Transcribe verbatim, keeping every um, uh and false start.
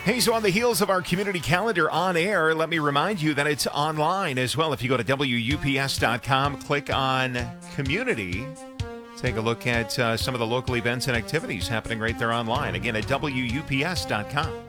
Hey, so on the heels of our community calendar on air, let me remind you that it's online as well. If you go to W U P S dot com, click on community, take a look at uh, some of the local events and activities happening right there online. Again, at W U P S dot com.